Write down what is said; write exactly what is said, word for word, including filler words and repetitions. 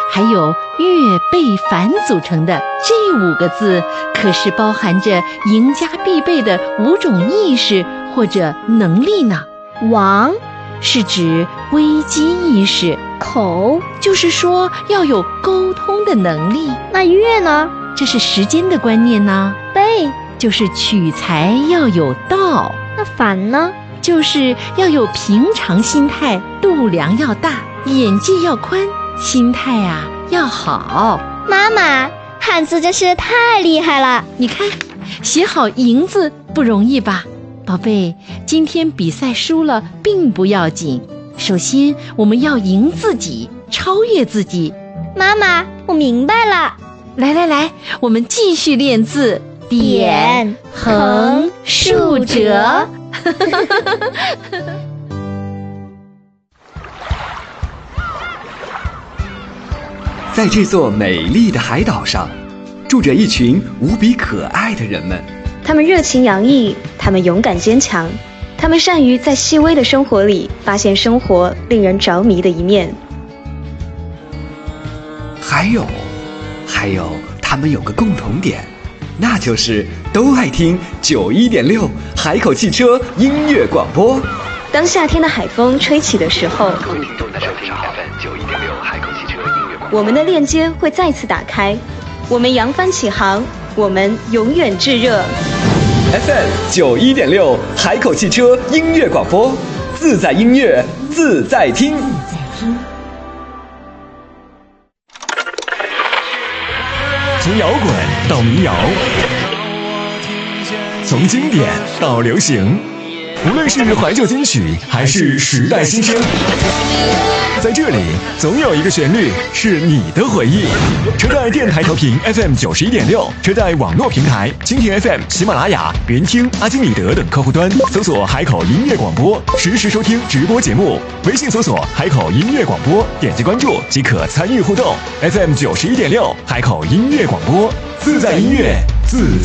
还有乐备凡组成的这五个字，可是包含着赢家必备的五种意识或者能力呢。 王是指危机意识， 口就是说要有沟通的能力。 那乐呢？ 这是时间的观念呢。 备就是取材要有道。 那反呢？ 就是要有平常心态，度量要大，眼界要宽，心态啊要好。 妈妈，汉字真是太厉害了！ 你看，写好赢字不容易吧？宝贝，今天比赛输了并不要紧，首先我们要赢自己，超越自己。 妈妈，我明白了。 来来来，我们继续练字。 点、横、竖、折。 在这座美丽的海岛上，住着一群无比可爱的人们。 他们热情洋溢，他们勇敢坚强，他们善于在细微的生活里发现生活令人着迷的一面。 还有，还有，他们有个共同点，那就是都爱听九一点六海口汽车音乐广播。 当夏天的海风吹起的时候，我们的链接会再次打开，我们扬帆起航，我们永远炙热。 F M 九一点六海口汽车音乐广播，自在音乐自在听。 从摇滚到民谣，从经典到流行，无论是怀旧金曲还是时代新声，在这里总有一个旋律是你的回忆。车载电台调频 F M 九十一点六，车载网络平台蜻蜓 F M、喜马拉雅、云听、阿基米德等客户端搜索海口音乐广播，实时收听直播节目。微信搜索海口音乐广播，点击关注即可参与互动。F M 九十一点六，海口音乐广播，自在音乐，自在。